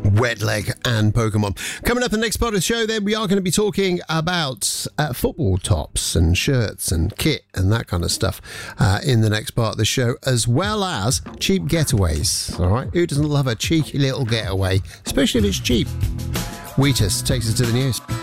Wet Leg and Pokemon. Coming up in the next part of the show, then we are going to be talking about football tops and shirts and kit and that kind of stuff in the next part of the show, as well as cheap getaways. All right, who doesn't love a cheeky little getaway, especially if it's cheap? Wheatus takes us to the news.